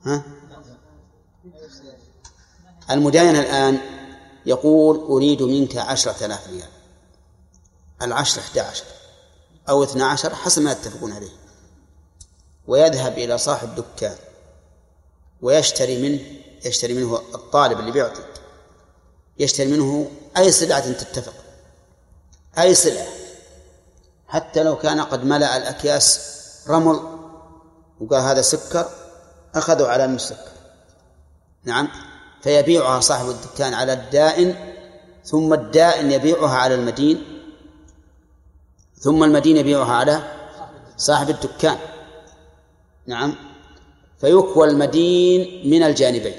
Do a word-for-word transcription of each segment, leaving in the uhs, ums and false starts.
ها؟ المداين الآن يقول أريد منك عشرة آلاف ريال، العشرة إحدى عشر أو اثنى عشر حسب ما يتفقون عليه، ويذهب إلى صاحب دكان ويشتري منه يشتري منه الطالب اللي بيعطي يشتري منه أي سلعة تتفق، أي سلعة حتى لو كان قد ملأ الأكياس رمل وقال هذا سكر، أخذوا على المسكر، نعم، فيبيعها صاحب الدكان على الدائن، ثم الدائن يبيعها على المدين، ثم المدين يبيعها على صاحب الدكان، نعم، فيكوى المدين من الجانبين،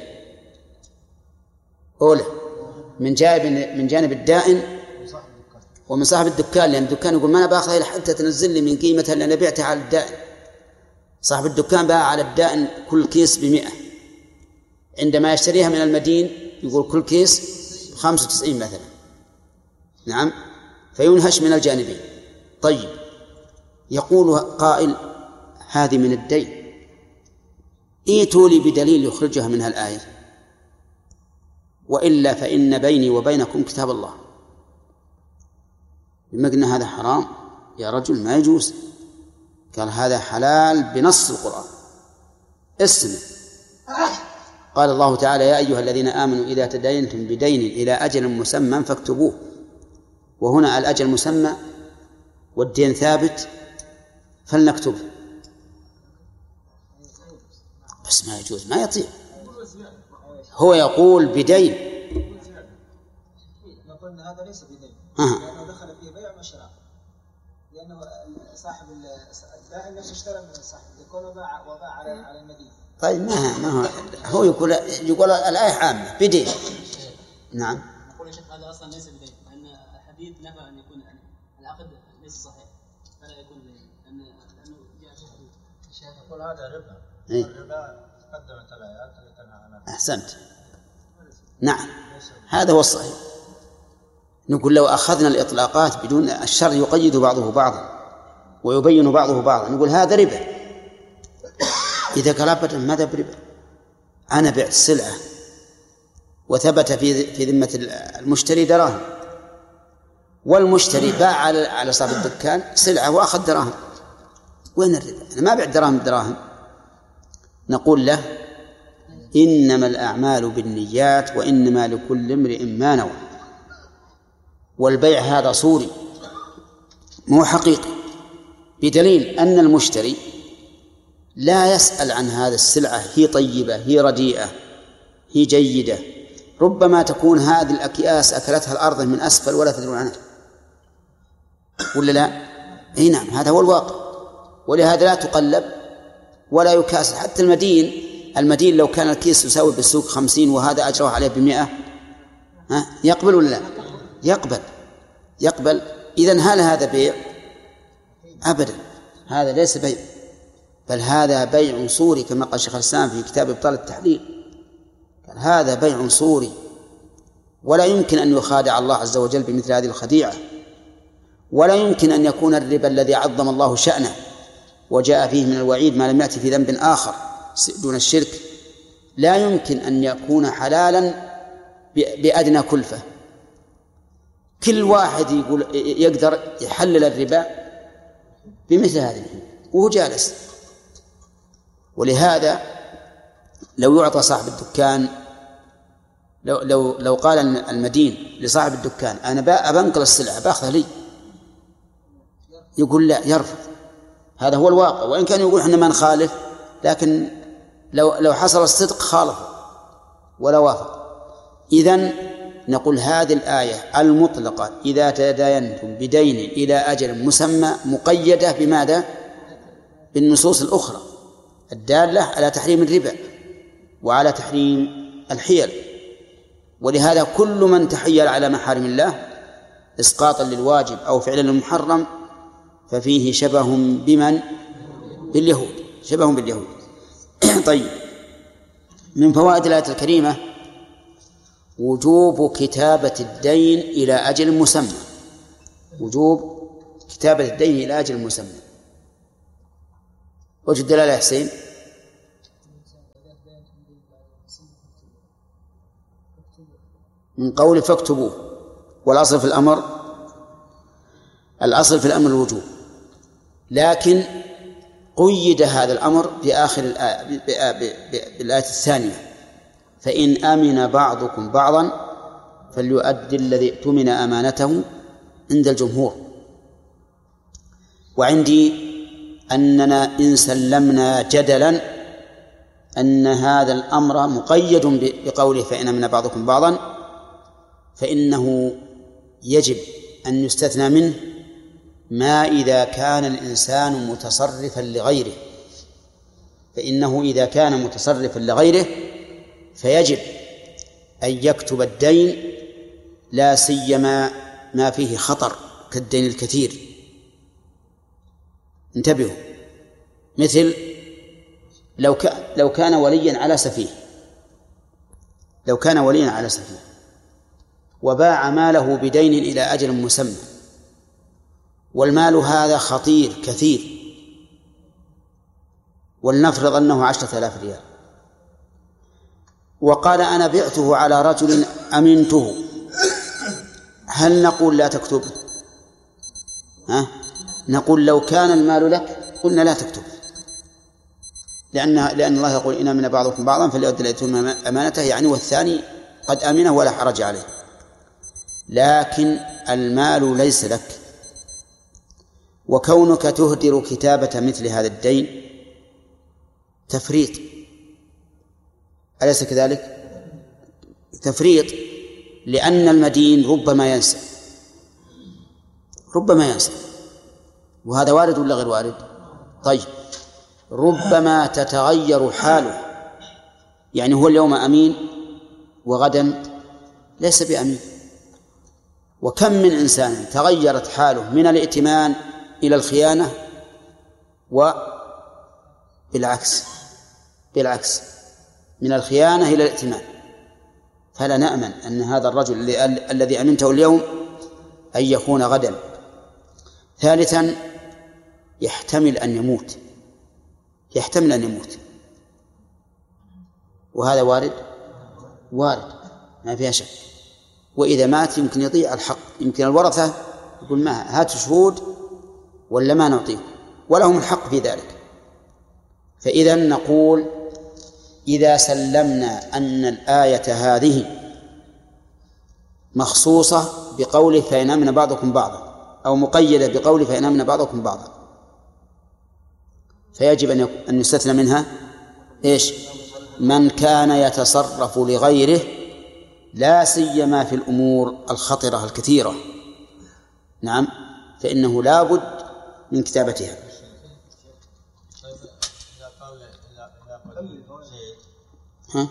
أولى من جانب من جانب الدائن ومن صاحب الدكان، لأن الدكان يقول ما أنا باخذها حتى تنزل لي من قيمتها اللي أنا بعتها على الدائن. صاحب الدكان باع على الدائن كل كيس بمئة، عندما يشتريها من المدين يقول كل كيس خمسة وتسعين مثلا، نعم، فينهش من الجانبين. طيب، يقول قائل هذه من الدين، ائتوا لي بدليل يخرجها منها الآية، وإلا فإن بيني وبينكم كتاب الله. لما قلنا هذا حرام يا رجل ما يجوز، قال هذا حلال بنص القرآن. اسمع، قال الله تعالى يا أيها الذين آمنوا إذا تداينتم بدين إلى أجل مسمى فاكتبوه، وهنا الأجل مسمى والدين ثابت فلنكتبه، بس ما يجوز، ما يطيع. هو يقول بدين، نقول أن هذا ليس بدين، آه. لأنه دخل فيه بيع وشراء، لأنه صاحب الدائن نفسه اشترى من صاحب الدكان وباع وباع على على المدين. طيب ما ما هو هو يقول يقول الآية عامة بدين. نعم. نقول يا شيخ هذا أصلا ليس بدين، لأن الحديث نفى أن يكون العقد ليس صحيح، فلا يكون بدين، لأن لأنه جاء في الحديث. الشيخ يقول هذا ربا. إيه؟ الربا قدمت الآيات التي تنهى عنها. أحسنت. نعم، هذا هو الصحيح. نقول لو أخذنا الإطلاقات بدون الشر يقيد بعضه بعضا ويبين بعضه بعضا، نقول هذا ربا. إذا قال أبدا ماذا بربا؟ أنا بعت السلعة وثبت في في ذمة المشتري دراهم، والمشتري باع على على صاحب الدكان سلعة وأخذ دراهم، وين الربا؟ أنا ما بعت دراهم بدراهم. نقول له إنما الأعمال بالنيات وإنما لكل امرئ ما نوى، والبيع هذا صوري مو حقيقي، بدليل أن المشتري لا يسأل عن هذه السلعة هي طيبة هي رديئة هي جيدة، ربما تكون هذه الأكياس أكلتها الأرض من أسفل ولا تدرون عنها، ولا لا؟ أي نعم، هذا هو الواقع. ولهذا لا تقلب ولا يكاس. حتى المدين المدين لو كان الكيس يساوي بالسوق خمسين وهذا أجره عليه بمئة، ها يقبل ولا لا؟ يقبل يقبل. إذن هل هذا بيع؟ أبدا، هذا ليس بيع، بل هذا بيع صوري كما قال شيخ الإسلام في كتاب إبطال التحليل، قال هذا بيع صوري ولا يمكن أن يخادع الله عز وجل بمثل هذه الخديعة، ولا يمكن أن يكون الربا الذي عظم الله شأنه وجاء فيه من الوعيد ما لم يأتي في ذنب آخر دون الشرك، لا يمكن أن يكون حلالا بأدنى كلفة. كل واحد يقول يقدر يحلل الربا بمثل هذه وهو جالس. ولهذا لو يعطى صاحب الدكان، لو لو لو قال المدين لصاحب الدكان أنا بنقل السلعة باخذها لي، يقول لا، يرفض. هذا هو الواقع، وإن كان يقول إحنا ما نخالف، لكن لو لو حصل الصدق خالف ولا وافق. إذن نقول هذه الآية المطلقة إذا تداينتم بدين إلى أجل مسمى مقيدة بماذا؟ بالنصوص الأخرى الدالة على تحريم الربا وعلى تحريم الحيل. ولهذا كل من تحيل على محارم الله إسقاطا للواجب أو فعلا للمحرم ففيه شبه بمن؟ باليهود، شبه باليهود. طيب، من فوائد الآية الكريمة وجوب كتابة الدين إلى أجل مسمى، وجوب كتابة الدين إلى أجل مسمى. وجه الدلالة يا حسين؟ من قول فاكتبوه، والأصل في الأمر الأصل في الأمر الوجوب، لكن قيد هذا الأمر في آخر الآية بالآية الثانية: فإن آمن بعضكم بعضا فليؤدي الذي اؤتمن أمانته عند الجمهور. وعندي أننا إن سلمنا جدلا أن هذا الأمر مقيد بقوله فإن آمن بعضكم بعضا، فإنه يجب أن يستثنى منه ما إذا كان الإنسان متصرفا لغيره، فإنه إذا كان متصرفا لغيره فيجب أن يكتب الدين، لا سيما ما فيه خطر كالدين الكثير. انتبهوا، مثل لو كان لو كان وليا على سفيه لو كان وليا على سفيه وباع ماله بدين إلى أجل مسمى، والمال هذا خطير كثير، ولنفرض أنه عشرة آلاف ريال، وقال أنا بعته على رجل أمنته، هل نقول لا تكتب؟ ها؟ نقول لو كان المال لك قلنا لا تكتب، لأن لأن الله يقول إن آمن بعضكم بعضا فليؤدي الذي اؤتمن أمانته، يعني والثاني قد آمنه ولا حرج عليه. لكن المال ليس لك، وكونك تهدر كتابة مثل هذا الدين تفريط، أليس كذلك؟ تفريط، لأن المدين ربما ينسى ربما ينسى وهذا وارد ولا غير وارد؟ طيب، ربما تتغير حاله، يعني هو اليوم أمين وغدا ليس بأمين. وكم من إنسان تغيرت حاله من الائتمان إلى الخيانة وبالعكس بالعكس من الخيانة إلى الائتمان، فلا نأمن أن هذا الرجل الذي أمنته اليوم أن يكون غدا. ثالثا، يحتمل أن يموت يحتمل أن يموت وهذا وارد وارد ما فيها شك. وإذا مات يمكن يضيع الحق، يمكن الورثة يقول ما هاتوا شهود ولا ما نعطيه، ولهم الحق في ذلك. فإذا نقول إذا سلمنا أن الآية هذه مخصوصة بقوله فإن آمن بعضكم بعضا، أو مقيدة بقوله فإن آمن بعضكم بعضا، فيجب أن يستثنى منها إيش؟ من كان يتصرف لغيره، لا سيما في الأمور الخطرة الكثيرة. نعم، فإنه لا بد من كتابتها. ها؟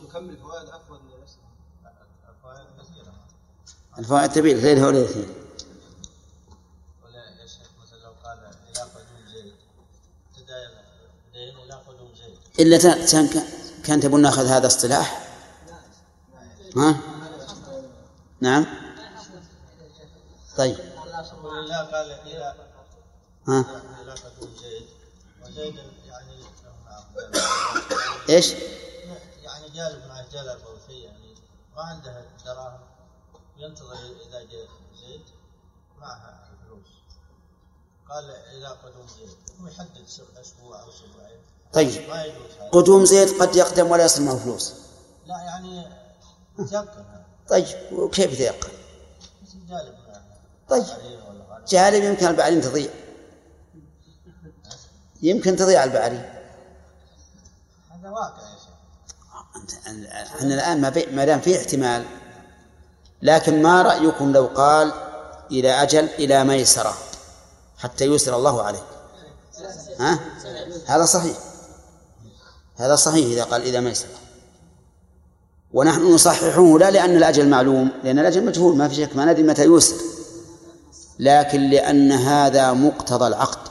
الفوائد تبين غير هؤلاء الاثنين. ولا يا شيخ مثلا لو قال إلى قدوم زيد تداين دين إلى قدوم زيد، إلا كان كان تبون ناخذ هذا اصطلاح. ها؟ نعم. طيب. لا قال إلى ها؟ إلى قدوم زيد وزيد يعني إيش؟ يعني جالب مع جلب أو شيء، يعني ما عنده دراهم ينتظر إذا جاء زيد معها الفلوس، قال إلى قدوم زيد ويحدد أسبوع أو أسبوعين. طيب، قدوم زيد قد يقدم ولا يصل معه فلوس. لا يعني يتيقن. طيب، وكيف يتيقن؟ جالب. طيب، جالب يمكن البعرين تضيع، يمكن تضيع البعرين. هذا واقع يا شيخ. أنا الآن ما دام فيه احتمال، لكن ما رأيكم لو قال إلى أجل إلى ميسرة حتى يسر الله عليه؟ ها؟ هذا صحيح هذا صحيح إذا قال إلى ميسرة، ونحن نصححه لا لأن الأجل معلوم، لأن الأجل مجهول ما في شك، ما ندري متى يسر، لكن لأن هذا مقتضى العقد.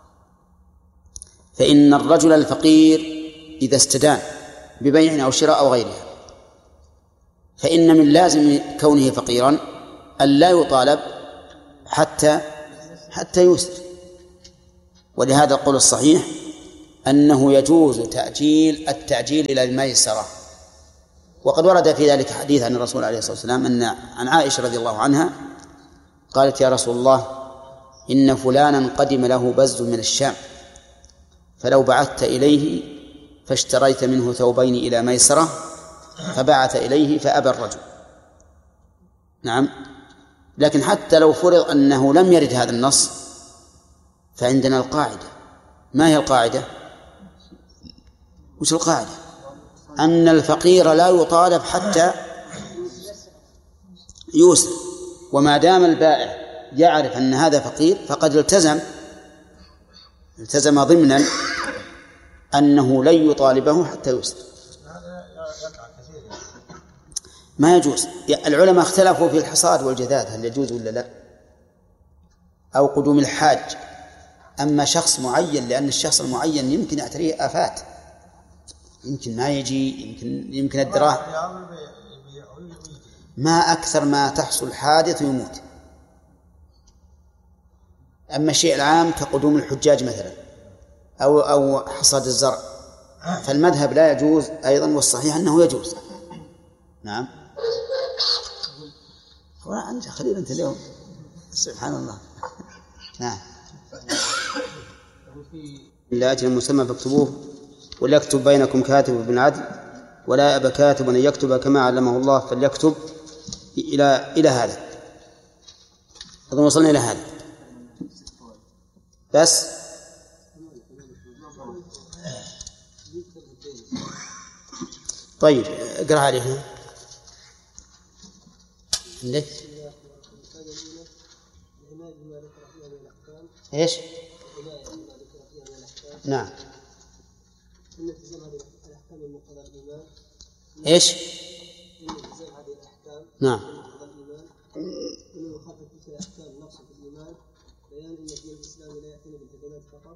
فإن الرجل الفقير إذا استدان ببيع أو شراء أو غيرها، فإن من لازم كونه فقيرا أن لا يطالب حتى حتى يسر. ولهذا القول الصحيح أنه يجوز تأجيل التعجيل إلى الميسرة. وقد ورد في ذلك حديث عن الرسول عليه الصلاة والسلام أن عن عائشة رضي الله عنها قالت: يا رسول الله، إن فلانا قدم له بز من الشام، فلو بعثت إليه فاشتريت منه ثوبين إلى ميسرة، فبعث إليه فأبى الرجل. نعم، لكن حتى لو فرض أنه لم يرد هذا النص فعندنا القاعدة. ما هي القاعدة؟ وش القاعدة؟ أن الفقير لا يطالب حتى يوسر، وما دام البائع يعرف أن هذا فقير فقد التزم التزم ضمنا أنه لن يطالبه حتى يوسر. ما يجوز. العلماء اختلفوا في الحصاد والجذاذ هل يجوز ولا لا، أو قدوم الحاج. أما شخص معين، لأن الشخص المعين يمكن يعتريه آفات، يمكن ما يجي، يمكن يمكن الدراهم. ما أكثر ما تحصل حادث ويموت. أما الشيء العام كقدوم الحجاج مثلا أو أو حصاد الزرع فالمذهب لا يجوز أيضا، والصحيح أنه يجوز. نعم. أنت خليل أنت اليوم، سبحان الله. نعم. إلا أجل مسمى فاكتبوه وليكتب بينكم كاتب بالعدل ولا يأبى كاتب أن يكتب كما علمه الله فليكتب إلى إلى هذا. أظن وصلنا إلى هذا بس. طيب اقرأ عليه. عندك ايش؟ نعم. ايش؟ نعم. بيان ان الدين الاسلامي لا يعتني بالهدايات فقط.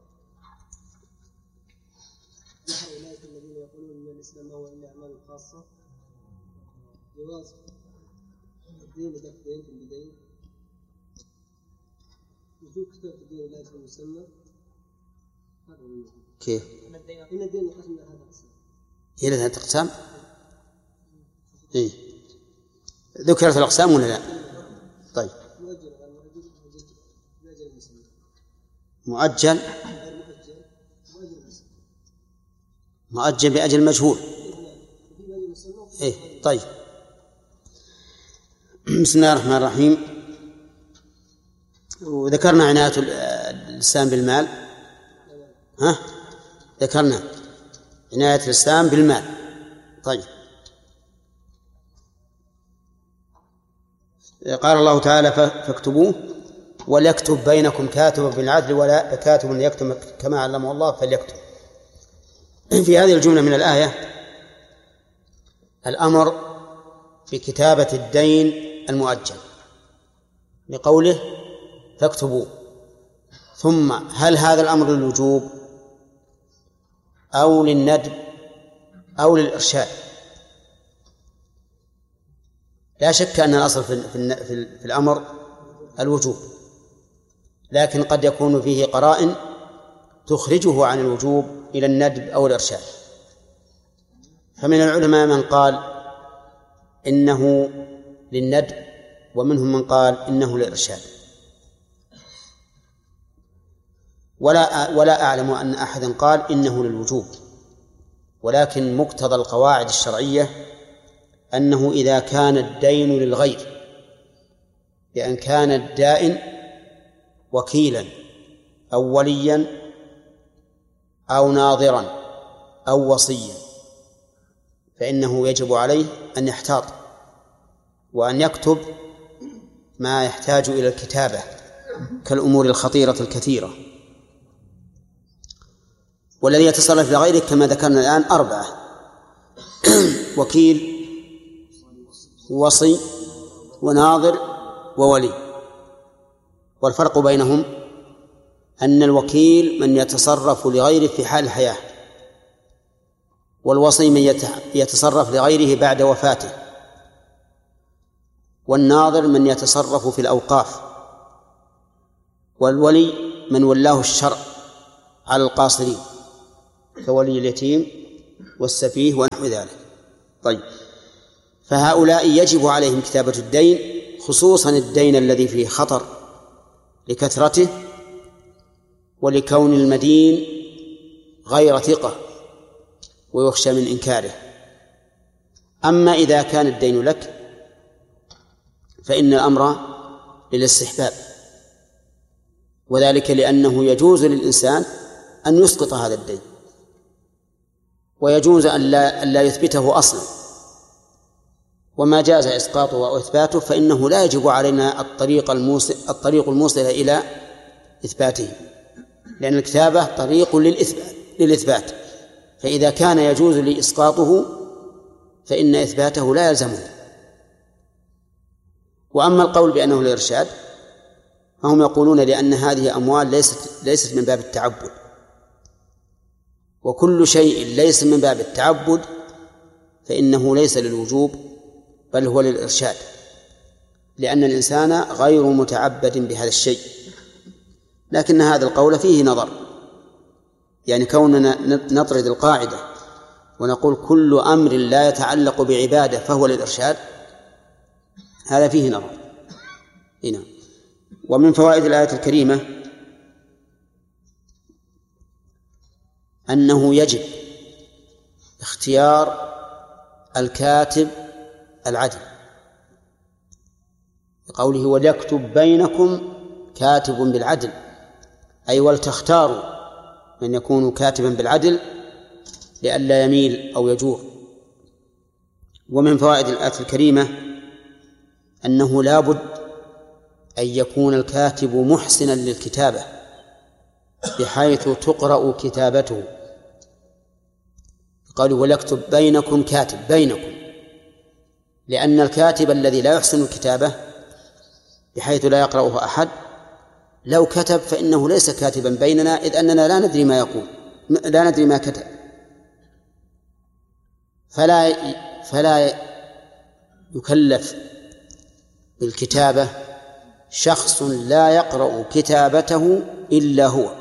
نحن اولئك الذين يقولون ان الاسلام هو الا اعمال خاصه. جواز الدين دفعين في البدايه. وجود كتاب الدين لا يكون مسمى. كيف؟ ان الدين ينقسم الى هذا القسم. الى ثلاث اقسام؟ ايه. ذكرت الاقسام ولا لا؟ طيب. مؤجل مؤجل بأجل مجهول. إيه طيب. بسم الله الرحمن الرحيم. وذكرنا عناية الإسلام بالمال. ها ذكرنا عناية الإسلام بالمال. طيب. قال الله تعالى فاكتبوه وليكتب بينكم كاتب بالعدل ولا كاتب يكتب كما علمه الله فليكتب. في هذه الجملة من الآية الأمر بكتابة الدين المؤجل لقوله فاكتبوه. ثم هل هذا الأمر للوجوب أو للندب أو للإرشاد؟ لا شك أن الأصل في, في, في الأمر الوجوب، لكن قد يكون فيه قرائن تخرجه عن الوجوب إلى الندب أو الإرشاد. فمن العلماء من قال إنه للندب، ومنهم من قال إنه للإرشاد. ولا ولا أعلم أن أحدا قال إنه للوجوب، ولكن مقتضى القواعد الشرعية أنه إذا كان الدين للغير، بأن كان الدائن وكيلا أو وليا أو ناظرا أو وصيا، فإنه يجب عليه أن يحتاط وأن يكتب ما يحتاج إلى الكتابة كالأمور الخطيرة الكثيرة. والذي يتصرف لغيره كما ذكرنا الآن أربعة: وكيل ووصي وناظر وولي. والفرق بينهم أن الوكيل من يتصرف لغيره في حال الحياة، والوصي من يتصرف لغيره بعد وفاته، والناظر من يتصرف في الأوقاف، والولي من ولاه الشرع على القاصرين. كولي اليتيم والسفيه ونحو ذلك. طيب، فهؤلاء يجب عليهم كتابة الدين، خصوصا الدين الذي فيه خطر لكثرته ولكون المدين غير ثقة ويخشى من إنكاره. أما إذا كان الدين لك فإن الأمر للاستحباب، وذلك لأنه يجوز للإنسان أن يسقط هذا الدين، ويجوز أن لا, أن لا يثبته أصلا، وما جاز إسقاطه وإثباته فإنه لا يجب علينا الطريق الموصل, الطريق الموصل إلى إثباته، لأن الكتابة طريق للإثبات, للإثبات فإذا كان يجوز لإسقاطه فإن إثباته لا يلزمه. وأما القول بأنه الإرشاد فهم يقولون لأن هذه أموال ليست, ليست من باب التعبد، وكل شيء ليس من باب التعبد فإنه ليس للوجوب بل هو للإرشاد، لأن الإنسان غير متعبد بهذا الشيء. لكن هذا القول فيه نظر، يعني كوننا نطرد القاعدة ونقول كل أمر لا يتعلق بعبادة فهو للإرشاد، هذا فيه نظر هنا. ومن فوائد الآية الكريمة أنه يجب اختيار الكاتب العدل، بقوله وليكتب بينكم كاتب بالعدل، أي ولتختاروا من يكون كاتبا بالعدل لئلا يميل أو يجور. ومن فوائد الآية الكريمة أنه لا بد أن يكون الكاتب محسنا للكتابة بحيث تقرأ كتابته، قالوا وليكتب بينكم كاتب بينكم، لأن الكاتب الذي لا يحسن الكتابة بحيث لا يقرأه أحد لو كتب فإنه ليس كاتبا بيننا، إذ أننا لا ندري ما يقول، لا ندري ما كتب، فلا فلا يكلف بالكتابة شخص لا يقرأ كتابته إلا هو.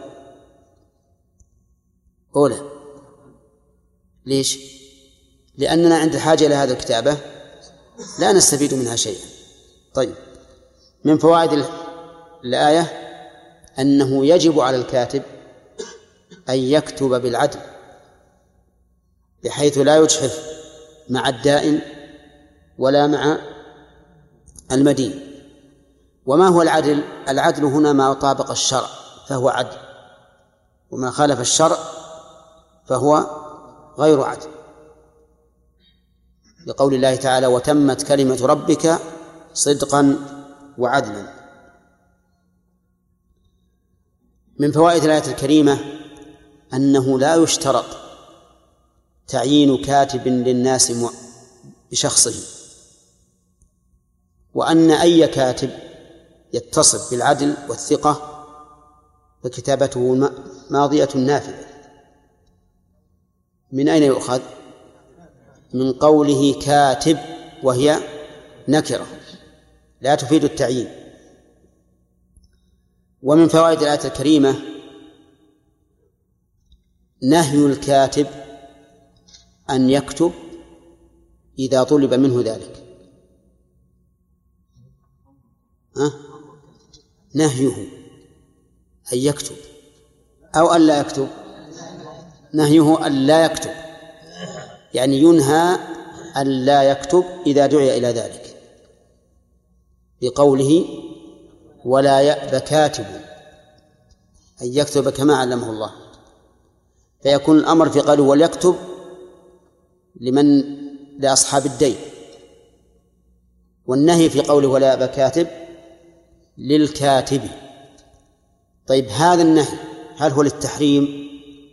أولى ليش؟ لأننا عند الحاجة إلى هذه الكتابة لا نستفيد منها شيئا. طيب، من فوائد الآية أنه يجب على الكاتب أن يكتب بالعدل بحيث لا يجحف مع الدائن ولا مع المدين. وما هو العدل؟ العدل هنا ما طابق الشرع فهو عدل، وما خالف الشرع فهو غير عدل، لقول الله تعالى وتمت كلمة ربك صدقا وعدلا. من فوائد الآية الكريمة أنه لا يشترط تعيين كاتب للناس بشخصه، وأن أي كاتب يتصف بالعدل والثقة فكتابته ماضية نافذة. من أين يؤخذ؟ من قوله كاتب وهي نكرة لا تفيد التعيين. ومن فوائد الآية الكريمة نهي الكاتب أن يكتب إذا طلب منه ذلك، أه؟ نهيه أن يكتب أو أن لا يكتب، نهيه أن لا يكتب، يعني ينهى أن لا يكتب إذا دعي إلى ذلك، بقوله ولا يأب كاتب أن يكتب كما علمه الله، فيكون الأمر في قوله وليكتب لمن لأصحاب الدين، والنهي في قوله ولا يأب كاتب للكاتب. طيب، هذا النهي هل هو للتحريم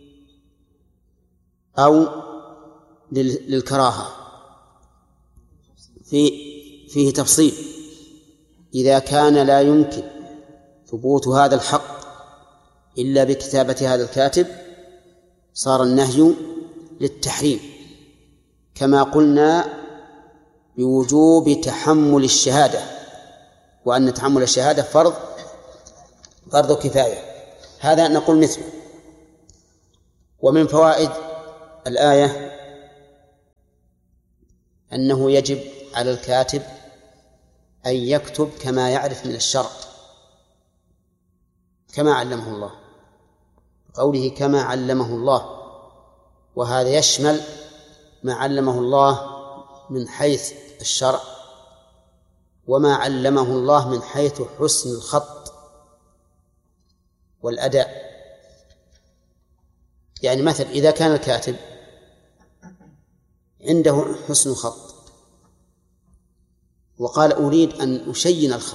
أو للكراهة؟ في فيه تفصيل. إذا كان لا يمكن ثبوت هذا الحق إلا بكتابة هذا الكاتب صار النهي للتحريم، كما قلنا بوجوب تحمل الشهادة، وأن تحمل الشهادة فرض فرض كفاية، هذا نقول مثله. ومن فوائد الآية أنه يجب على الكاتب أن يكتب كما يعرف من الشرع كما علمه الله، قوله كما علمه الله، وهذا يشمل ما علمه الله من حيث الشرع وما علمه الله من حيث حسن الخط والأداء. يعني مثلا إذا كان الكاتب عنده حسن خط وقال أريد أن أشين الخط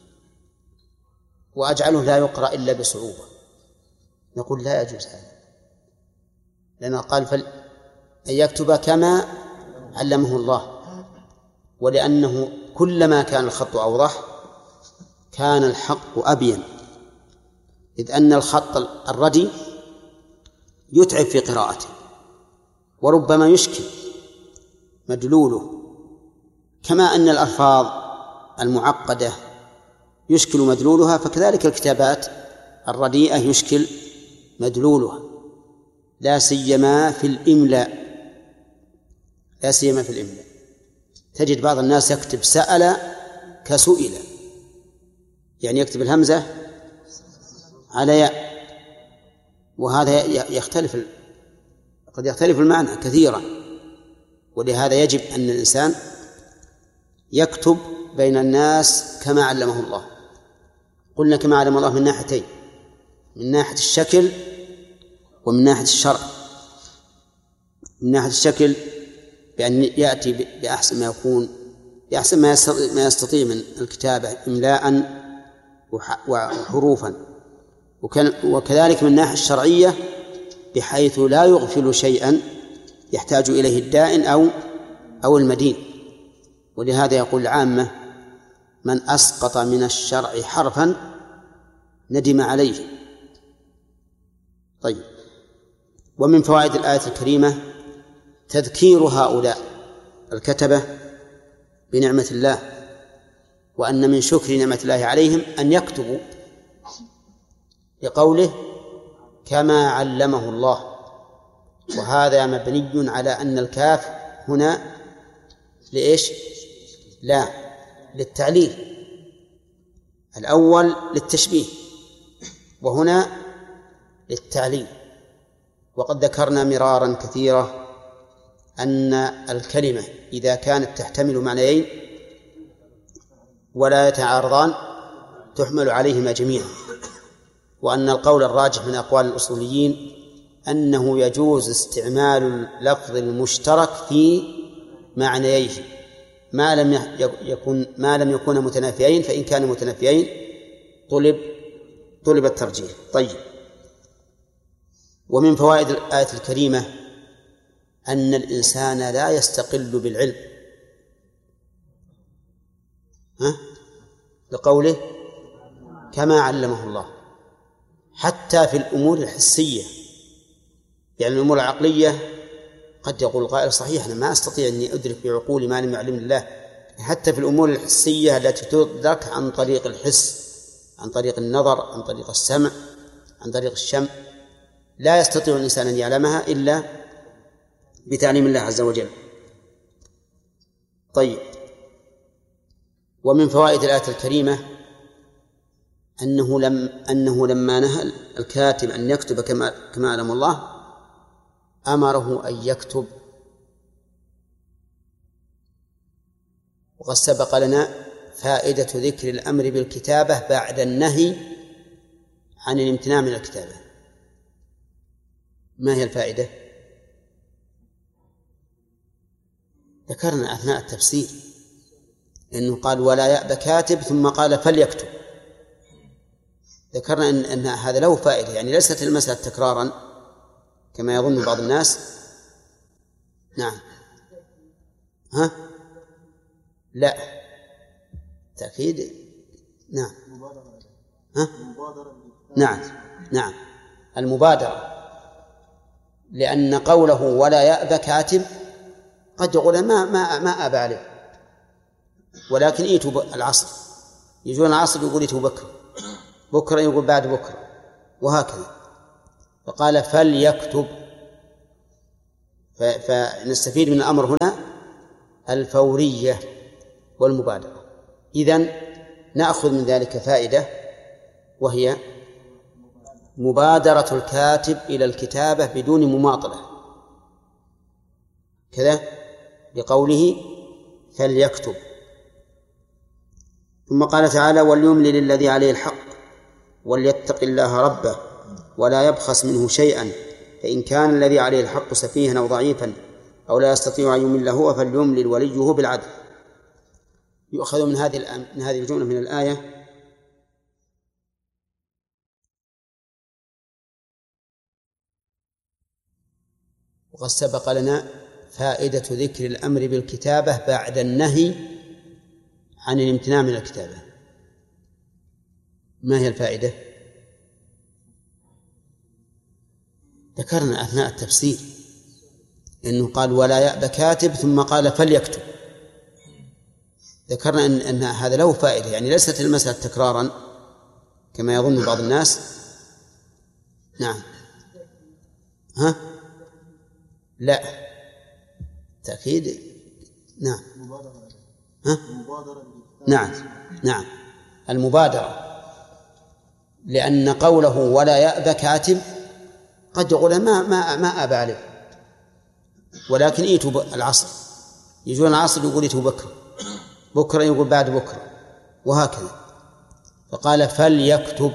وأجعله لا يقرأ إلا بصعوبة، نقول لا يجوز هذا، لأنه قال فل أن يكتب كما علمه الله، ولأنه كلما كان الخط أوضح كان الحق أبين، إذ أن الخط الردي يتعب في قراءته وربما يشكل مدلوله، كما أن الألفاظ المعقدة يشكل مدلولها، فكذلك الكتابات الرديئة يشكل مدلولها، لا سيما في الإملاء لا سيما في الإملاء تجد بعض الناس يكتب سأل كسئل، يعني يكتب الهمزة على ياء، وهذا يختلف قد يختلف المعنى كثيرا، ولهذا يجب أن الإنسان يكتب بين الناس كما علمه الله. قلنا كما علم الله من ناحيتين، من ناحية الشكل ومن ناحية الشرع. من ناحية الشكل بأن يأتي بأحسن ما يكون بأحسن ما يستطيع من الكتابة إملاء وحروفا، وكذلك من الناحية الشرعية بحيث لا يغفل شيئا يحتاج إليه الدائن أو أو المدين. ولهذا يقول العامة من أسقط من الشرع حرفا ندم عليه. طيب، ومن فوائد الآية الكريمة تذكير هؤلاء الكتبة بنعمة الله، وأن من شكر نعمة الله عليهم أن يكتبوا، لقوله كما علمه الله، وهذا مبني على أن الكاف هنا لإيش؟ لا، للتعليل، الأول للتشبيه وهنا للتعليل. وقد ذكرنا مرارا كثيرا أن الكلمة إذا كانت تحتمل معنيين ولا يتعارضان تحمل عليهما جميعا، وأن القول الراجح من أقوال الأصوليين أنه يجوز استعمال اللفظ المشترك في معنييه ما لم يكن ما لم يكون متنافيين، فإن كانوا متنافيين طلب طلب الترجيح. طيب، ومن فوائد الآية الكريمة أن الإنسان لا يستقل بالعلم، ها؟ لقوله كما علمه الله، حتى في الأمور الحسية. يعني الأمور العقلية قد يقول القائل صحيح أنا ما أستطيع أني أدرك بعقولي ما لم يعلمني الله، حتى في الأمور الحسية التي تدرك عن طريق الحس، عن طريق النظر، عن طريق السمع، عن طريق الشم، لا يستطيع الإنسان أن يعلمها إلا بتعليم الله عز وجل. طيب، ومن فوائد الآية الكريمة أنه لم أنه لما نهى الكاتب أن يكتب كما كما علم الله أمره أن يكتب. وقد سبق لنا فائدة ذكر الأمر بالكتابة بعد النهي عن الامتناع من الكتابة. ما هي الفائدة؟ ذكرنا أثناء التفسير أنه قال ولا يأبى كاتب ثم قال فليكتب. ذكرنا إن, أن هذا له فائدة، يعني ليست المسألة تكرارا كما يظن بعض الناس. نعم، ها؟ لا، تأكيد. نعم، ها؟ نعم نعم المبادرة، لأن قوله ولا يأبى كاتب قد يقول ما ما ما أبى عليه، ولكن إيتوا العصر، يجون العصر يقول إيتوا بكرة، بكرة يقول بعد بكرة، وهكذا. فقال فليكتب فنستفيد من الأمر هنا الفورية والمبادرة. إذن نأخذ من ذلك فائدة، وهي مبادرة الكاتب إلى الكتابة بدون مماطلة كذا، لقوله فليكتب. ثم قال تعالى وليملل الذي عليه الحق وليتق الله ربه ولا يبخس منه شيئا فإن كان الذي عليه الحق سفيها أو ضعيفا أو لا يستطيع أن يمل هو فليملل وليه بالعدل. يؤخذ من هذه من هذه الجملة من الآية وقد سبق لنا فائدة ذكر الأمر بالكتابة بعد النهي عن الامتناع من الكتابة. ما هي الفائدة؟ ذكرنا أثناء التفسير أنه قال ولا يأبى كاتب ثم قال فليكتب. ذكرنا أن, أن هذا له فائدة، يعني ليست المسألة تكرارا كما يظن بعض الناس. نعم. ها؟ لا تأكيد. نعم. ها؟ نعم نعم المبادرة، لأن قوله ولا يأبى كاتب قد يقول ما ما ما أبى عليه، ولكن إيتوا العصر، يجون العصر يقول إيتوا بكرة، بكرة يقول بعد بكرة، وهكذا. فقال فليكتب.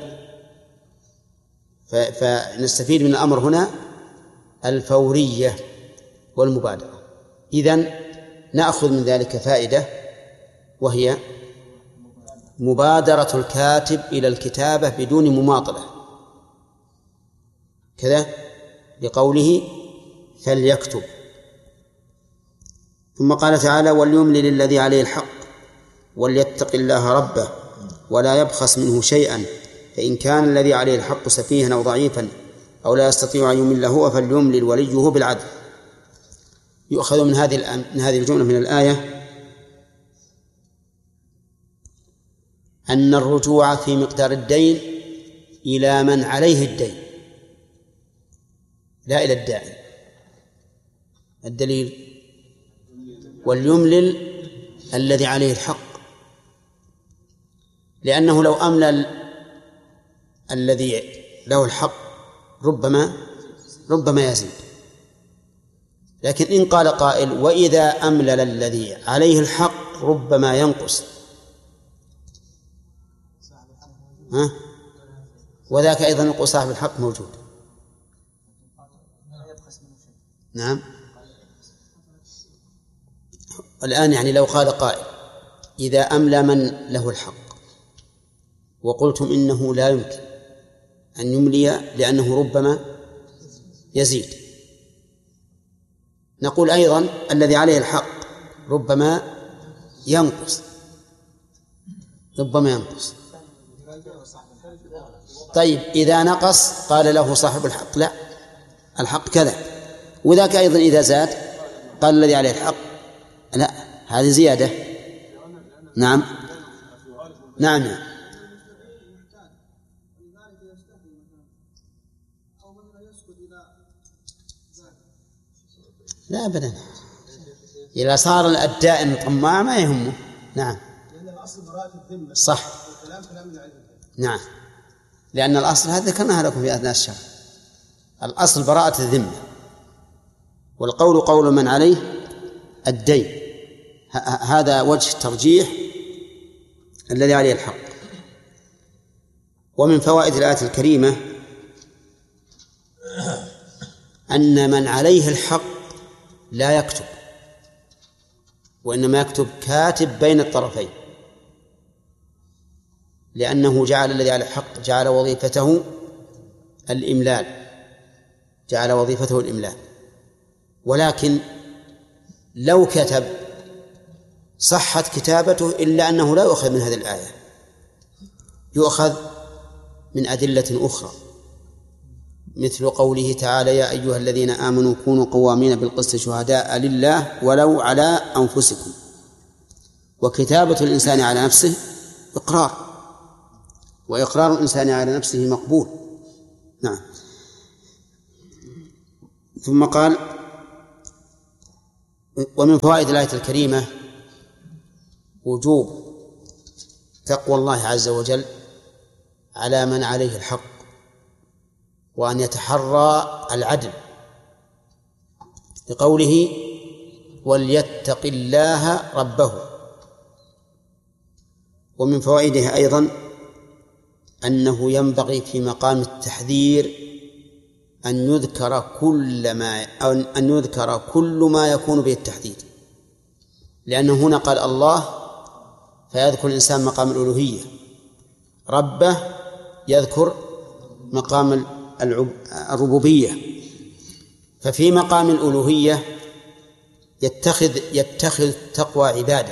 فنستفيد من الأمر هنا الفورية والمبادرة. إذن نأخذ من ذلك فائدة، وهي مبادرة الكاتب إلى الكتابة بدون مماطلة كذا، لقوله فليكتب. ثم قال تعالى وليملل الذي عليه الحق وليتق الله ربه ولا يبخس منه شيئا فإن كان الذي عليه الحق سفيها أو ضعيفا أو لا يستطيع أن يمل هو فليملل وليه بالعدل. يؤخذ من هذه من هذه الجملة من الآية أن الرجوع في مقدار الدين إلى من عليه الدين لا إلى الداعي. الدليل وليملل الذي عليه الحق، لأنه لو أملل الذي له الحق ربما ربما يزيد. لكن إن قال قائل وإذا أملل الذي عليه الحق ربما ينقص، ها؟ وذاك أيضا يقول صاحب الحق موجود. نعم. الآن يعني لو قال قائل إذا أملى من له الحق وقلتم إنه لا يمكن أن يملي لأنه ربما يزيد، نقول أيضا الذي عليه الحق ربما ينقص ربما ينقص طيب إذا نقص قال له صاحب الحق لا الحق كذا، وذاك أيضا إذا زاد قال الذي عليه الحق لا هذه زيادة. نعم نعم لا أبدا، إذا صار الدائن طماع ما يهمه. نعم صح. نعم، لأن الأصل هذا ذكرناها لكم في أثناء الشرح، الأصل براءة الذمة، والقول قول من عليه الدين. هذا وجه الترجيح الذي عليه الحق. ومن فوائد الآية الكريمة أن من عليه الحق لا يكتب، وإنما يكتب كاتب بين الطرفين، لأنه جعل الذي على الحق جعل وظيفته الإملال جعل وظيفته الإملال ولكن لو كتب صحت كتابته، إلا أنه لا يؤخذ من هذه الآية، يؤخذ من أدلة أخرى، مثل قوله تعالى يا أيها الذين آمنوا كونوا قوامين بالقسط شهداء لله ولو على أنفسكم. وكتابة الإنسان على نفسه إقرار، وإقرار الإنسان على نفسه مقبول. نعم. ثم قال ومن فوائد الآية الكريمة وجوب تقوى الله عز وجل على من عليه الحق، وأن يتحرى العدل، لقوله وليتق الله ربه. ومن فوائدها أيضا أنه ينبغي في مقام التحذير أن يذكر كل ما أو أن يذكر كل ما يكون به التحذير، لأنه هنا قال الله فيذكر الإنسان مقام الألوهية، ربه يذكر مقام الربوبية، ففي مقام الألوهية يتخذ يتخذ التقوى عبادة،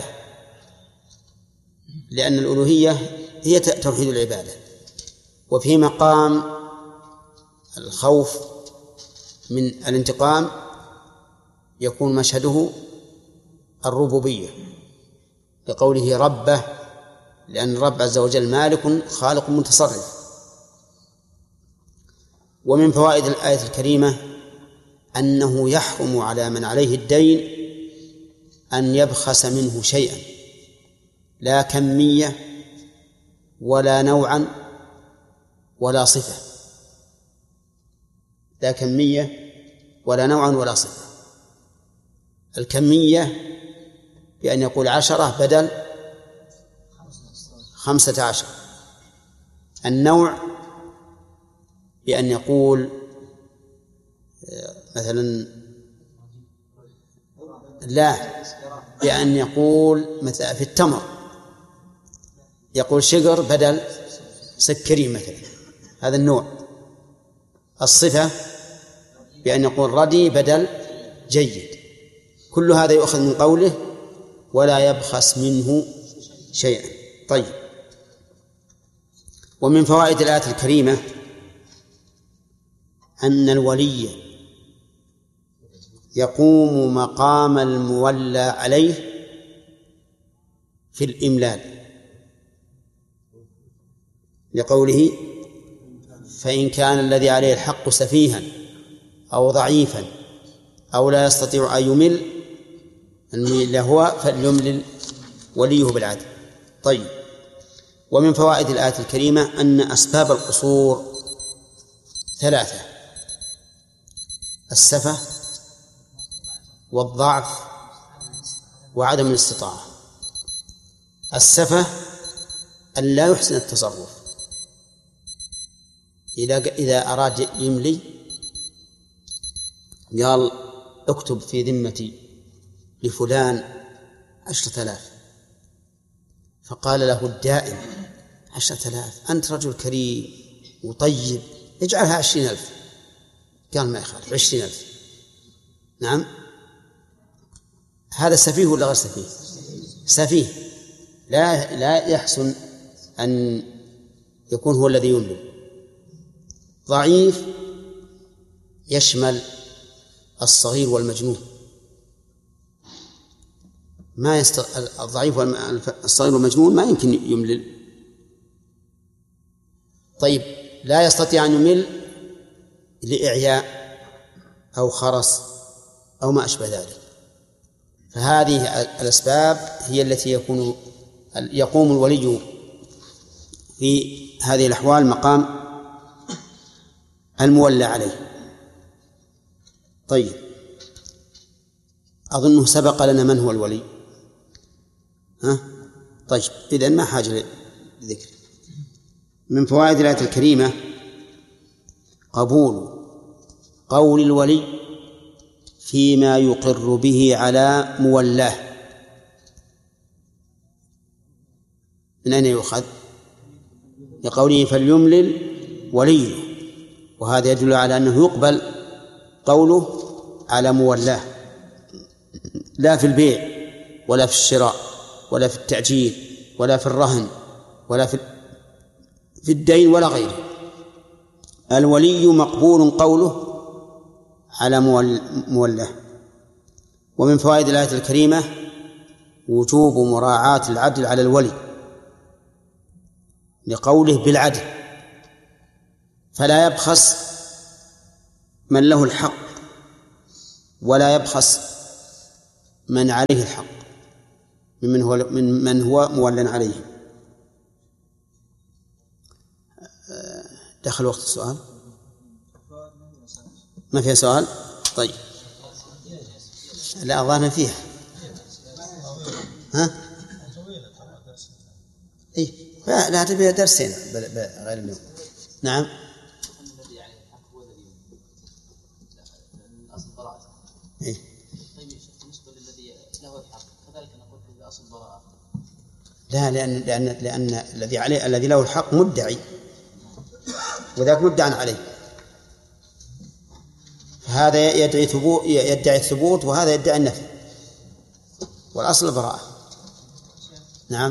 لأن الألوهية هي توحيد العبادة. وفي مقام الخوف من الانتقام يكون مشهده الربوبية، لقوله ربه، لأن الرب عز وجل مالك خالق متصرف. ومن فوائد الآية الكريمة أنه يحرم على من عليه الدين أن يبخس منه شيئا، لا كمية ولا نوعا ولا صفة، لا كمية ولا نوعا ولا صفة. الكمية بأن يقول عشرة بدل خمسة عشر، النوع بأن يقول مثلا لا بأن يقول مثلا في التمر يقول شجر بدل سكري مثلا، هذا النوع. الصفة بأن يقول ردي بدل جيد. كل هذا يؤخذ من قوله ولا يبخس منه شيئا. طيب، ومن فوائد الآية الكريمة أن الولي يقوم مقام المولى عليه في الإملال، لقوله فإن كان الذي عليه الحق سفيها أو ضعيفا أو لا يستطيع أن يمل الممل هو فليملل وليه بالعدل. طيب، ومن فوائد الآية الكريمة أن أسباب القصور ثلاثة: السفة والضعف وعدم الاستطاعة. السفة أن لا يحسن التصرف، إذا إذا أراد يملي قال اكتب في ذمتي لفلان عشرة آلاف، فقال له الدائم عشرة آلاف، أنت رجل كريم وطيب، اجعلها عشرين ألف. قال ما يخالف، عشرين ألف. نعم، هذا سفيه ولا غير سفيه؟ سفيه، لا لا يحسن أن يكون هو الذي يملي. ضعيف يشمل الصغير والمجنون، ما يست... الضعيف والصغير والمجنون ما يمكن يملل. طيب، لا يستطيع أن يمل لإعياء أو خرس أو ما أشبه ذلك. فهذه الأسباب هي التي يكون يقوم الولي في هذه الأحوال مقام المولى عليه. طيب، أظنه سبق لنا من هو الولي. ها؟ طيب، إذن ما حاجة لذكر. من فوائد الآية الكريمة قبول قول الولي فيما يقر به على مولاه. من أين يؤخذ؟ لقوله فليملل وليه، وهذا يدل على أنه يقبل قوله على مولاه، لا في البيع ولا في الشراء ولا في التأجيل ولا في الرهن ولا في في الدين ولا غيره. الولي مقبول قوله على مولاه. ومن فوائد الآية الكريمة وجوب مراعاة العدل على الولي، لقوله بالعدل، فلا يبخس من له الحق ولا يبخس من عليه الحق ممن هو من من هو مولى عليه. دخل وقت السؤال؟ ما فيها سؤال؟ طيب لا أظن فيها. ها؟ إيه لا لا تبي درسين غير اليوم. نعم. إيه؟ طيب بالنسبة للذي له الحق كذلك نقول في أصل براءة. لا لأن لأن لأن الذي عليه الذي له الحق مدعي وذاك مدعى عليه، هذا يدعي ثبوت يدعي الثبوت وهذا يدعي النفي، والأصل براءة. نعم.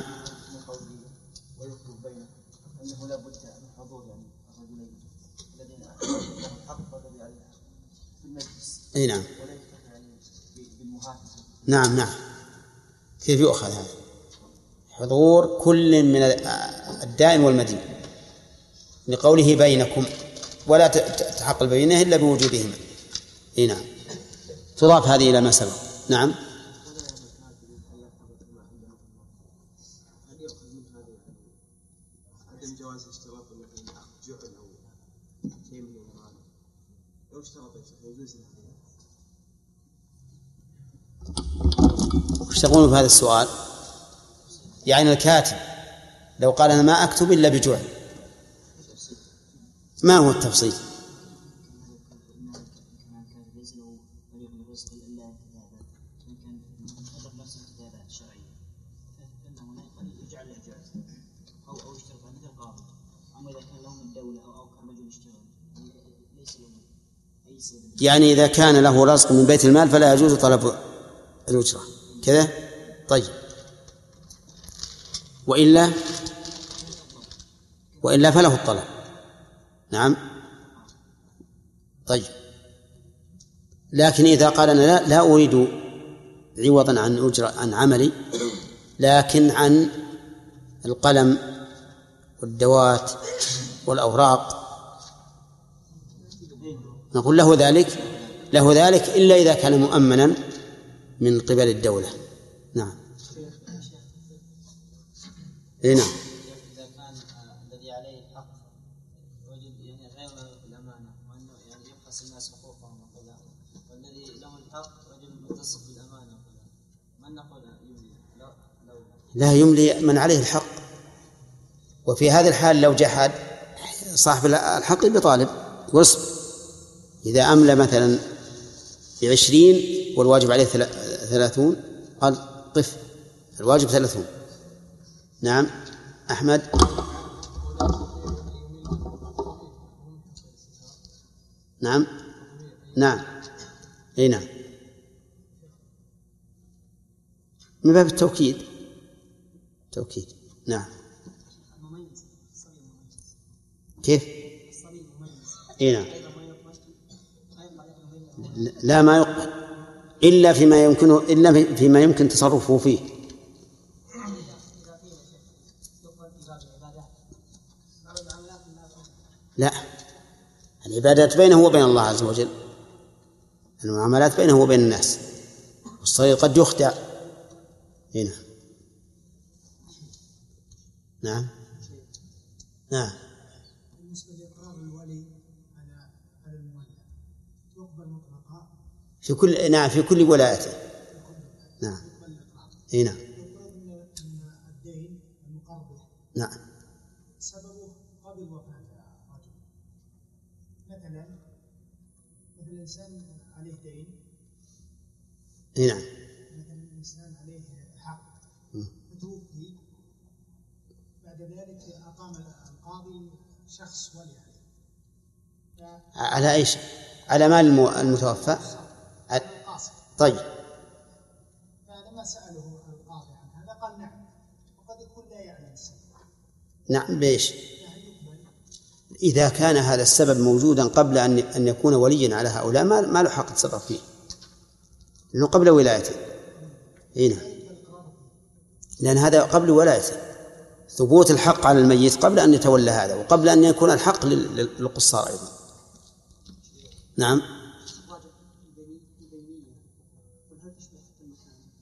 أنه لا بد من حضور يعني الرجلين الذين لهم الحق والذي عليه في المجلس. أي نعم. ولا يكتفي يعني بالمهاتفة. نعم نعم. كيف يؤخذ هذا؟ حضور كل من الدائم والمدين لقوله بينكم، ولا تحق البينة إلا بوجودهما. أي نعم. تضاف هذه إلى ما سبق. نعم. جواز اشتراط مثلا أخذ جعل أو شيء من هذا لو اشترط يجوز. وش تقولون في هذا السؤال؟ يعني الكاتب لو قال أنا ما أكتب إلا بجعل، ما هو التفصيل؟ يعني إذا كان له رزق من بيت المال فلا يجوز طلب الأجرة كذا. طيب وإلا وإلا فله الطلب. نعم. طيب لكن إذا قال أنا لا, لا أريد عوضا عن أجرة عن عملي لكن عن القلم والدوات والأوراق، نقول له ذلك له ذلك إلا إذا كان مؤمنا من قبل الدولة. نعم. إيه نعم. إذا كان الذي عليه الحق وجد يعني غير الأمانة وأنه يعني يبخس الناس حقوقهم وكذا، والذي له الحق رجل متصف بالأمانة وكذا، من نقول يملي؟ لا لو لا يملي من عليه الحق. وفي هذه الحال لو جحد صاحب الحق بطالب واصبر. إذا أملى مثلا بعشرين والواجب عليه ثلاثون قال طف الواجب ثلاثون. نعم. أحمد. نعم نعم أي نعم من باب التوكيد توكيد. نعم. كيف؟ أي نعم. لا ما يقبل إلا فيما يمكنه إلا فيما يمكن تصرفه فيه. لا العبادات بينه وبين الله عز وجل، المعاملات بينه وبين الناس، والصغير قد يخدع. هنا. نعم نعم. بالنسبة لإقرار الولي على على المولى يقبل مطلقا في كل نعم في كل ولايته. نعم اي نعم. يقول ان الدين المقرض نعم سببه قبل وفاة الرجل، مثلا مثل الإنسان عليه دين. اي نعم. مثلا الإنسان عليه حق فتوفي، بعد ذلك أقام القاضي شخص ولي عليه. على ايش؟ على مال المتوفى. طيب فهذا ما سأله القاضي عن هذا قال نعم، وقد يكون لا يعلم السبب. نعم بإيش؟ إذا كان هذا السبب موجودا قبل أن أن يكون وليا على هؤلاء ما ما له حق التصرف فيه، لأنه قبل ولايته. هنا لأن هذا قبل ولايته، ثبوت الحق على الميت قبل أن يتولى هذا، وقبل أن يكون الحق للقصار أيضا. نعم.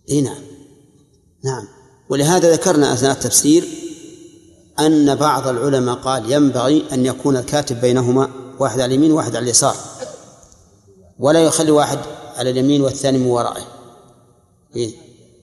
إيه نعم نعم. ولهذا ذكرنا أثناء التفسير أن بعض العلماء قال ينبغي أن يكون الكاتب بينهما واحد على اليمين وواحد على اليسار، ولا يخلي واحد على اليمين والثاني من ورائه. إيه؟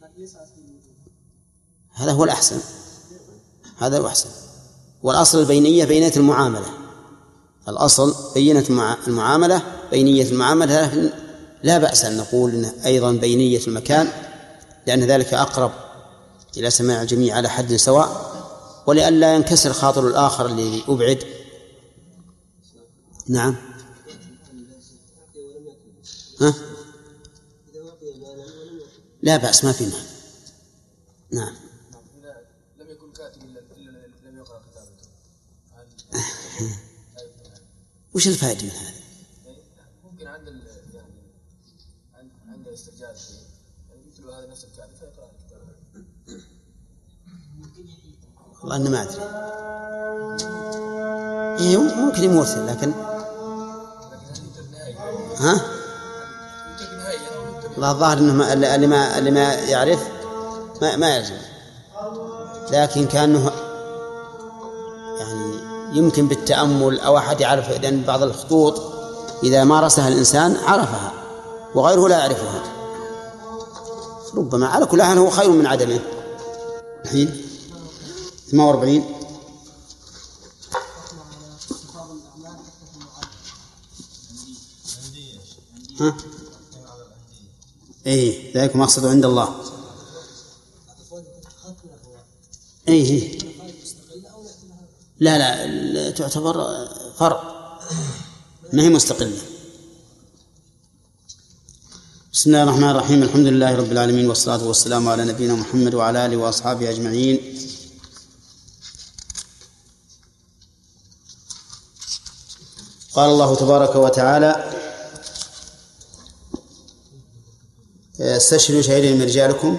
هذا هو الأحسن، هذا هو الأحسن. والأصل البينية بينية المعاملة، الأصل بينة المعاملة بينية المعاملة، لا بأس أن نقول إن أيضا بينية المكان، لأن ذلك أقرب إلى سماع الجميع على حد سواء، ولئلا ينكسر خاطر الآخر الذي أبعد. نعم. ها؟ لا بأس، ما في مانع. نعم. لم يكن كاتب إلا لم يقرأ كتابته. وش الفائدة من هذا؟ ممكن عند يعني عند استرجاع يعني مثل هذا نفس الكاتب فيقرأ كتابه. والله أنا ما أدري. إيه ممكن يموت، لكن ها؟ الله الظاهر إنه ما اللي ما اللي ما يعرف ما ما يلزم، لكن كأنه يعني يمكن بالتأمل أو أحد يعرف، لأن بعض الخطوط إذا مارسها الإنسان عرفها وغيره لا يعرفها، ربما. على كل حال هو خير من عدمه. الحين ثمانية وأربعين. ها؟ إيه ذلك مقصد عند الله. إيه لا لا تعتبر فرع، ما هي مستقلة. بسم الله الرحمن الرحيم. الحمد لله رب العالمين، والصلاة والسلام على نبينا محمد وعلى آله وأصحابه أجمعين. قال الله تبارك وتعالى: استشهدوا شهيدين من رجالكم.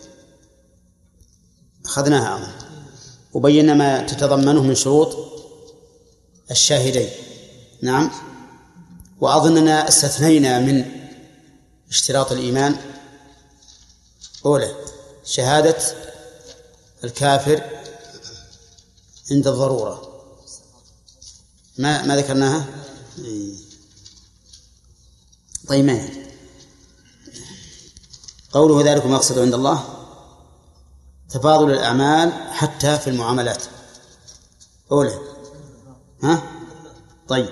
أخذناها أظن وبينا ما تتضمنه من شروط الشاهدين. نعم. وأظننا استثنينا من اشتراط الإيمان أولى شهادة الكافر عند الضرورة. ما ما ذكرناها. طيب ما قوله ذلك مقصد عند الله تفاضل الأعمال حتى في المعاملات أولى. ها؟ طيب.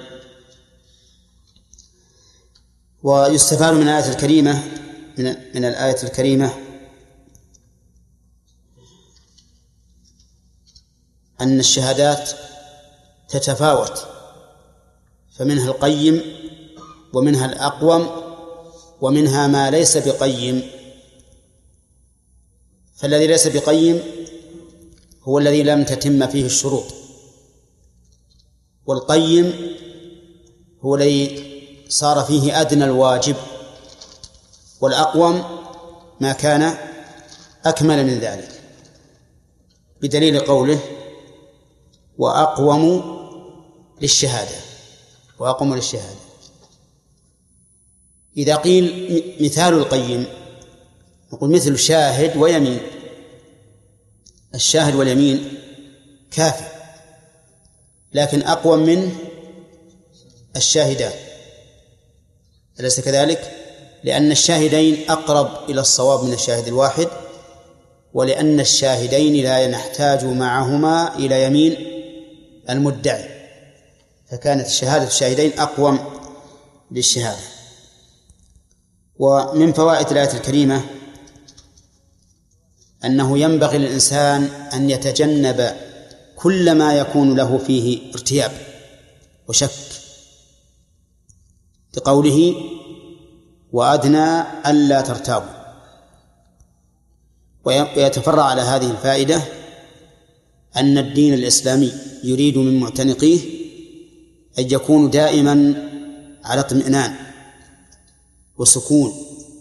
ويستفاد من الآية الكريمة من من الآية الكريمة أن الشهادات تتفاوت، فمنها القيم ومنها الأقوم ومنها ما ليس بقيم. فالذي ليس بقيم هو الذي لم تتم فيه الشروط، والقيم هو الذي صار فيه أدنى الواجب، والأقوم ما كان أكمل من ذلك، بدليل قوله: وأقوم للشهادة. وأقوم للشهادة. إذا قيل مثال القيم نقول مثل شاهد ويمين. الشاهد واليمين كافي، لكن أقوم من الشاهدان، أليس كذلك؟ لأن الشاهدين أقرب إلى الصواب من الشاهد الواحد، ولأن الشاهدين لا نحتاج معهما إلى يمين المدعي، فكانت شهادة الشاهدين أقوم للشهادة. ومن فوائد الآية الكريمة أنه ينبغي للإنسان أن يتجنب كل ما يكون له فيه ارتياب وشك، لقوله: وأدنى ألا ترتابوا. ويتفرع على هذه الفائدة أن الدين الإسلامي يريد من معتنقيه أن يكونوا دائما على اطمئنان وسكون.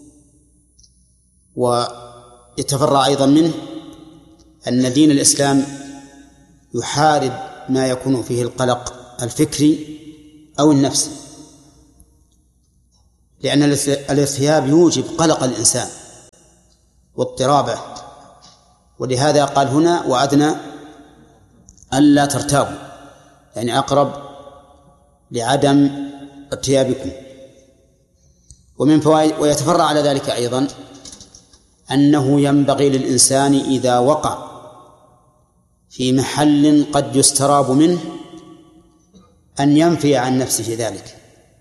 ويتفرع أيضا منه أن دين الإسلام يحارب ما يكون فيه القلق الفكري أو النفسي، لأن الارتياب يوجب قلق الإنسان، واضطرابه، ولهذا قال هنا وأدنى ألا ترتابوا، يعني أقرب لعدم ارتيابكم. ومن فوائد ويتفرع على ذلك أيضا أنه ينبغي للإنسان إذا وقع في محل قد يستراب منه أن ينفي عن نفسه ذلك.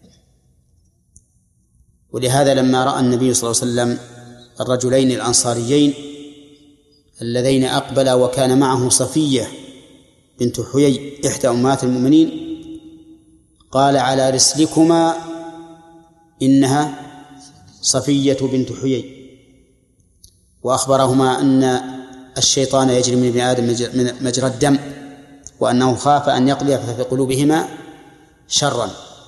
ولهذا لما رأى النبي صلى الله عليه وسلم الرجلين الأنصاريين اللذين أقبلا وكان معه صفية بنت حيي إحدى أمهات المؤمنين قال على رسلكما إنها صفية بنت حيي، وأخبرهما أن الشيطان يجري من ابن آدم مجرى الدم، وأنه خاف أن يقذف في قلوبهما شرا.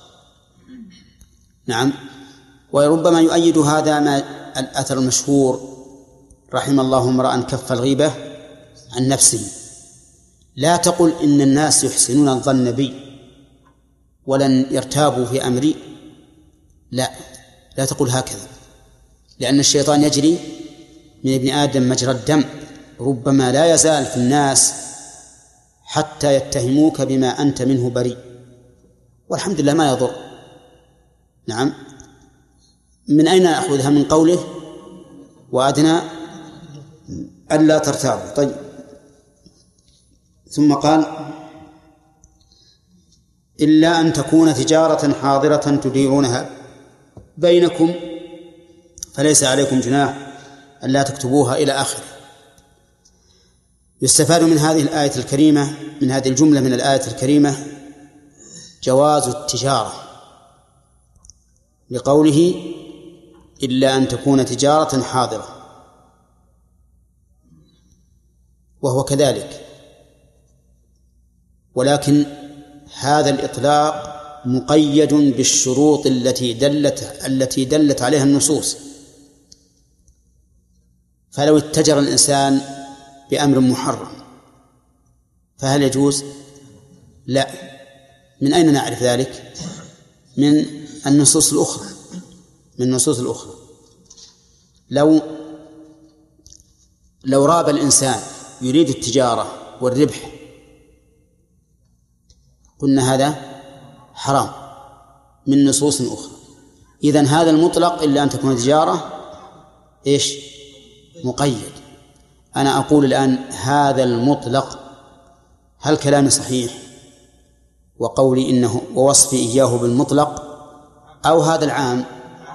نعم. وربما يؤيد هذا ما الأثر المشهور رحم الله امرأ كف الغيبة عن نفسه. لا تقل إن الناس يحسنون الظن بي ولن يرتابوا في أمري، لا لا تقول هكذا، لأن الشيطان يجري من ابن آدم مجرى الدم، ربما لا يزال في الناس حتى يتهموك بما أنت منه بريء، والحمد لله ما يضر. نعم. من أين أخذها؟ من قوله وأدنى ألا ترتابوا. طيب، ثم قال إلا أن تكون تجارة حاضرة تديرونها بينكم فليس عليكم جناح ألا تكتبوها إلى آخره. يستفاد من هذه الآية الكريمة، من هذه الجملة من الآية الكريمة، جواز التجارة، لقوله إلا أن تكون تجارة حاضرة، وهو كذلك، ولكن هذا الإطلاق مقيد بالشروط التي دلت التي دلت عليها النصوص. فلو اتجر الإنسان بأمر محرم فهل يجوز؟ لا. من أين نعرف ذلك؟ من النصوص الأخرى من النصوص الأخرى لو لو راب الإنسان يريد التجارة والربح قلنا هذا حرام من نصوص أخرى. إذن هذا المطلق إلا أن تكون تجارة إيش؟ مقيد. أنا أقول الآن هذا المطلق هل كلامي صحيح وقولي إنه ووصفي إياه بالمطلق، أو هذا العام؟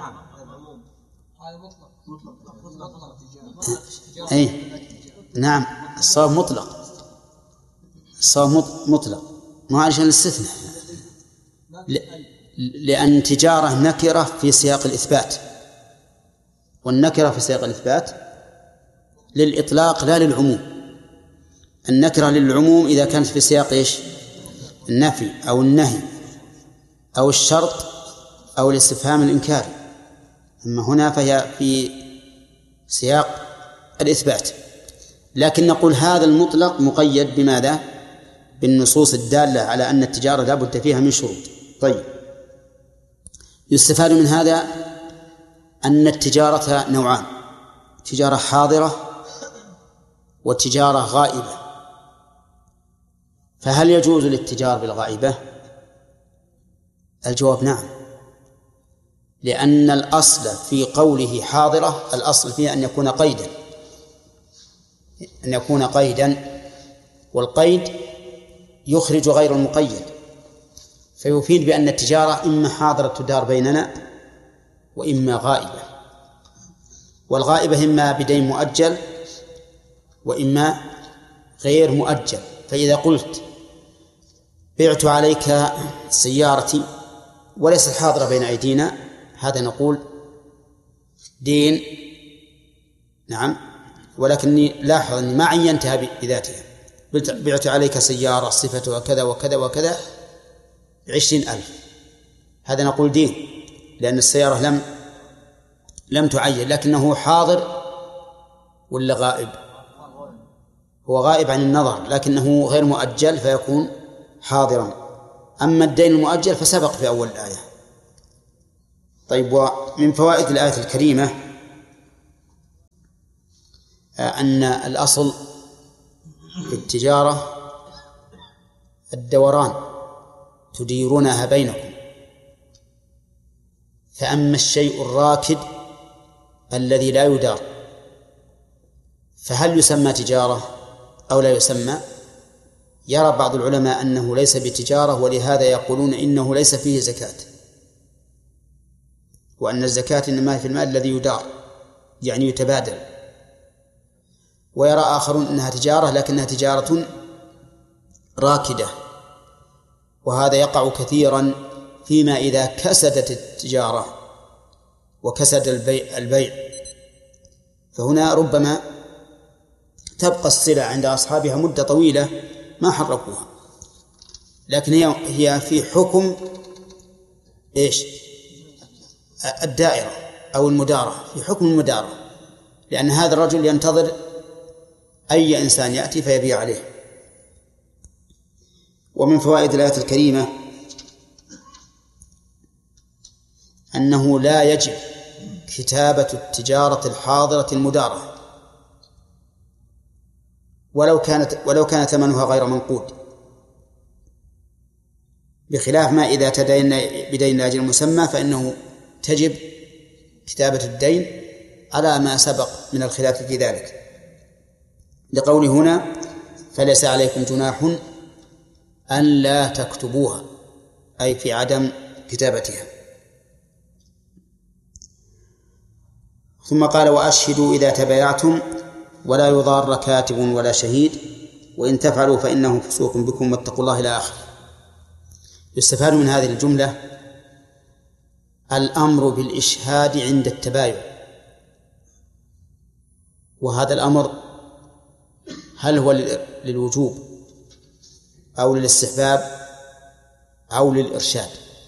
أي نعم، الصواب مطلق، الصواب مطلق ما عشان الاستثناء، لأن تجارة نكرة في سياق الإثبات، والنكرة في سياق الإثبات للإطلاق لا للعموم. النكرة للعموم إذا كانت في سياق إيش؟ النفي أو النهي أو الشرط أو الاستفهام الإنكاري، أما هنا فهي في سياق الإثبات. لكن نقول هذا المطلق مقيد بماذا؟ بالنصوص الدالة على أن التجارة لا بد فيها من شروط. طيب، يستفاد من هذا أن التجارة نوعان: تجارة حاضرة وتجارة غائبة. فهل يجوز الاتجار بالغائبة؟ الجواب نعم، لأن الأصل في قوله حاضرة الأصل فيه أن يكون قيدا أن يكون قيدا والقيد يخرج غير المقيد، فيفيد بأن التجارة إما حاضرة تدار بيننا وإما غائبة، والغائبة إما بدين مؤجل وإما غير مؤجل. فإذا قلت بعت عليك سيارتي وليست حاضرة بين أيدينا، هذا نقول دين، نعم، ولكني لاحظ أني ما عينتها بذاتها. بعت عليك سيارة صفتها كذا وكذا وكذا بعشرين ألف، هذا نقول دين، لأن السيارة لم لم تعين، لكنه حاضر ولا غائب؟ هو غائب عن النظر لكنه غير مؤجل فيكون حاضرا. أما الدين المؤجل فسبق في أول الآية. طيب، ومن فوائد الآية الكريمة أن الأصل في التجارة الدوران تديرونها بينكم، فأما الشيء الراكد الذي لا يدار فهل يسمى تجارة أو لا يسمى؟ يرى بعض العلماء أنه ليس بتجارة، ولهذا يقولون إنه ليس فيه زكاة، وأن الزكاة إنما في المال الذي يدار يعني يتبادل. ويرى آخرون أنها تجارة لكنها تجارة راكدة، وهذا يقع كثيرا فيما إذا كسدت التجارة وكسد البيع, البيع فهنا ربما تبقى السلع عند أصحابها مدة طويلة ما حركوها، لكن هي هي في حكم إيش؟ الدائرة أو المدارة، في حكم المدارة، لأن هذا الرجل ينتظر أي إنسان يأتي فيبيع عليه. ومن فوائد الآية الكريمة أنه لا يجب كتابة التجارة الحاضرة المدارة ولو كانت ولو كان ثمنها غير منقود، بخلاف ما إذا تدين بدين لأجل مسمى فإنه تجب كتابة الدين على ما سبق من الخلاف في ذلك، لقوله هنا فليس عليكم جناح أن لا تكتبوها، أي في عدم كتابتها. ثم قال وأشهدوا إذا تبايعتم ولا يضار كاتب ولا شهيد وإن تفعلوا فإنه فسوق بكم واتقوا الله إلى آخره. يستفاد من هذه الجملة الأمر بالإشهاد عند التبايع، وهذا الأمر هل هو للوجوب أو للاستحباب أو للإرشاد؟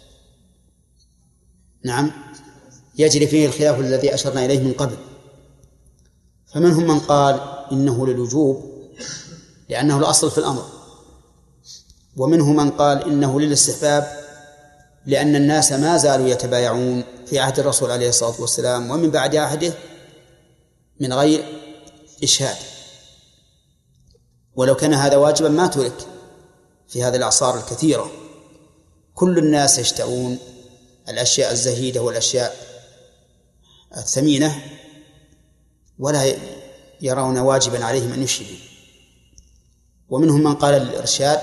نعم، يجري فيه الخلاف الذي أشرنا إليه من قبل، فمنهم من قال إنه للوجوب لأنه الأصل في الأمر، ومنهم من قال إنه للاستحباب لأن الناس ما زالوا يتبايعون في عهد الرسول عليه الصلاة والسلام ومن بعد عهده من غير إشهاد، ولو كان هذا واجبا ما ترك في هذه الأعصار الكثيرة. كل الناس يشترون الأشياء الزهيدة والأشياء الثمينة ولا يرون واجبا عليهم أن يشهدوا. ومنهم من قال للإرشاد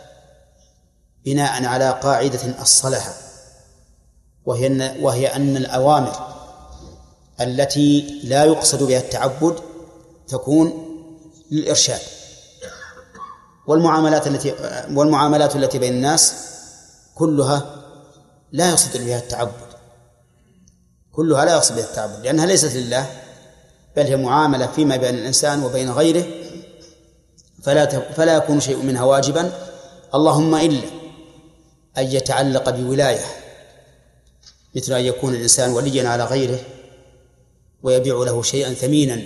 بناء على قاعدة أصلها، وهي أن, وهي أن الأوامر التي لا يقصد بها التعبد تكون للإرشاد، والمعاملات التي والمعاملات التي بين الناس كلها لا يقصد بها التعبد، كلها لا يقصد بها التعبد لأنها ليست لله، بل هي معاملة فيما بين الإنسان وبين غيره، فلا فلا يكون شيء منها واجبا، اللهم إلا أن يتعلق بولاية، مثل أن يكون الإنسان وليا على غيره ويبيع له شيئا ثمينا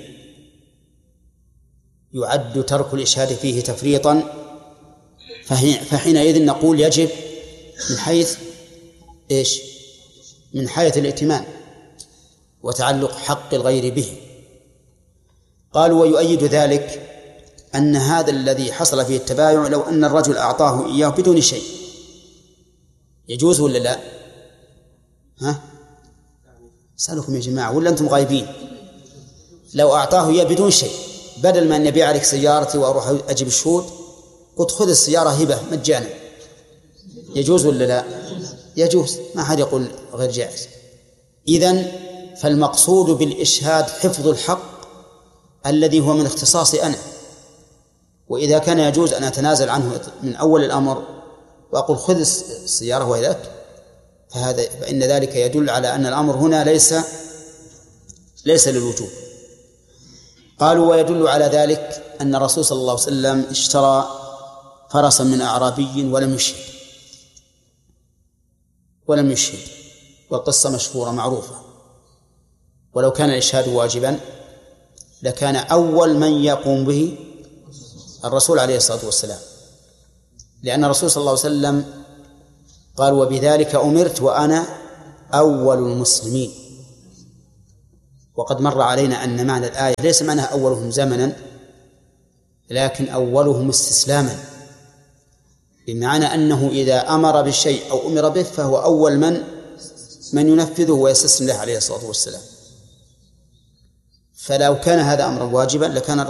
يعد ترك الإشهاد فيه تفريطا، فحينئذ نقول يجب من حيث إيش؟ من حيث الائتمان وتعلق حق الغير به. قالوا ويؤيد ذلك أن هذا الذي حصل فيه التبايع لو أن الرجل أعطاه إياه بدون شيء يجوز ولا لا؟ ها؟ سألكم يا جماعة ولا أنتم غايبين؟ لو أعطاه إياه بدون شيء، بدل ما أن يبيع عليك سيارتي وأروح أجيب الشهود قلت خذ السيارة هبة مجانا، يجوز ولا لا؟ يجوز، ما حد يقول غير جائز. إذن فالمقصود بالإشهاد حفظ الحق الذي هو من اختصاصي أنا، وإذا كان يجوز أن أتنازل عنه من أول الأمر وأقول خذ السيارة وإذاك، فهذا فإن ذلك يدل على أن الأمر هنا ليس ليس للوجوب. قالوا ويدل على ذلك أن الرسول صلى الله عليه وسلم اشترى فرسا من أعرابي ولم يشهد ولم يشهد والقصة مشهورة معروفة، ولو كان الإشهاد واجبا لكان أول من يقوم به الرسول عليه الصلاة والسلام، لأن الرسول صلى الله عليه وسلم قال وبذلك أمرت وأنا أول المسلمين، وقد مر علينا أن معنى الآية ليس معناها أولهم زمنا، لكن أولهم استسلاما، بمعنى أنه إذا أمر بالشيء أو أمر به فهو أول من من ينفذه ويستسلم له عليه الصلاة والسلام. فلو كان هذا أمرا واجبا لكان